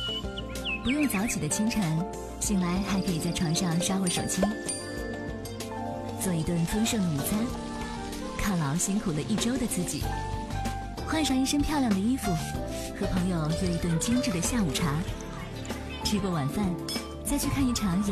不用早起的清晨，醒来还可以在床上刷会手机，做一顿丰盛的午餐，犒劳辛苦了一周的自己，换上一身漂亮的衣服，和朋友约一顿精致的下午茶，吃过晚饭，再去看一场